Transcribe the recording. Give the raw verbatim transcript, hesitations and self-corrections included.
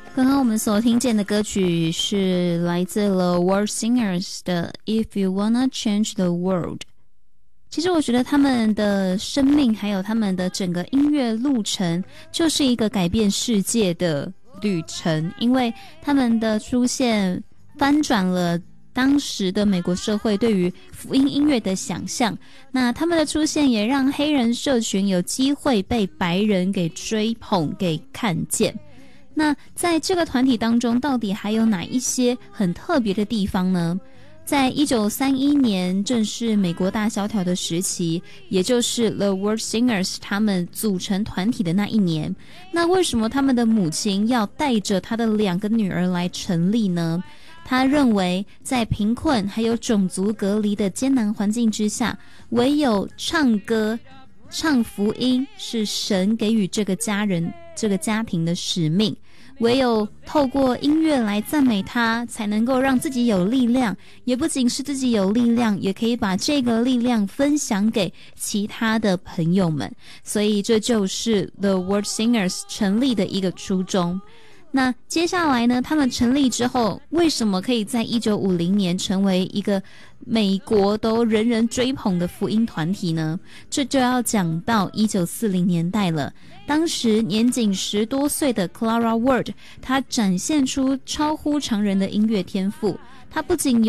刚刚我们所听见的歌曲是来自 The World Singers 的 If You Wanna Change the World。 其实我觉得他们的生命还有他们的整个音乐路程就是一个改变世界的旅程，因为他们的出现翻转了当时的美国社会对于福音音乐的想象，那他们的出现也让黑人社群有机会被白人给追捧给看见。那在这个团体当中到底还有哪一些很特别的地方呢？在一九三一年正是美国大萧条的时期，也就是 The World Singers 他们组成团体的那一年，那为什么他们的母亲要带着他的两个女儿来成立呢？他认为在贫困还有种族隔离的艰难环境之下，唯有唱歌唱福音是神给予这个家人这个家庭的使命，唯有透过音乐来赞美他，才能够让自己有力量，也不仅是自己有力量，也可以把这个力量分享给其他的朋友们。所以这就是 The World Singers 成立的一个初衷。那接下来呢，他们成立之后，为什么可以在一九五零年成为一个美国都人人追捧的福音团体呢？这就要讲到一九四零年代了。当时年仅十多岁的 Clara Ward， 她展现出超乎常人的音乐天赋。她不仅